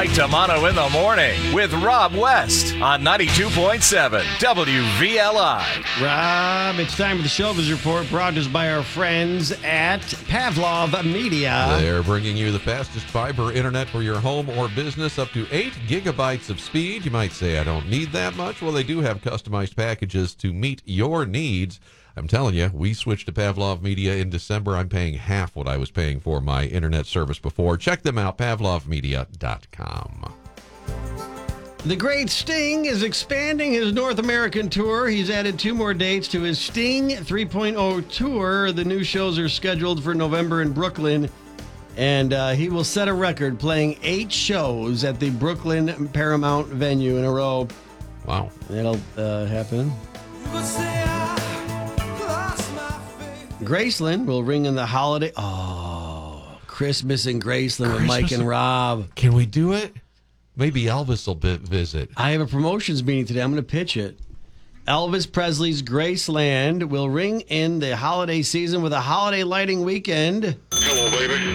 Mike Tamano in the morning with Rob West on 92.7 WVLI. Rob, it's time for the Showbiz Report, brought to us by our friends at Pavlov Media. They're bringing you the fastest fiber internet for your home or business, up to 8 gigabytes of speed. You might say, I don't need that much. Well, they do have customized packages to meet your needs. I'm telling you, we switched to Pavlov Media in December. I'm paying half what I was paying for my internet service before. Check them out, pavlovmedia.com. The great Sting is expanding his North American tour. He's added 2 more dates to his Sting 3.0 tour. The new shows are scheduled for November in Brooklyn, and he will set a record playing 8 shows at the Brooklyn Paramount venue in a row. Wow. That'll happen. Graceland will ring in the holiday. Oh, Christmas in Graceland with Mike and Rob. Can we do it? Maybe Elvis will visit. I have a promotions meeting today. I'm going to pitch it. Elvis Presley's Graceland will ring in the holiday season with a holiday lighting weekend. Hello, baby.